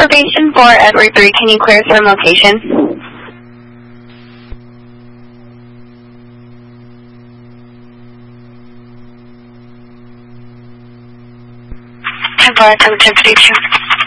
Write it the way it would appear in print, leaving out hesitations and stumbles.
Elevation 4, Edward 3, can you clear some location? Edward, 10 Station.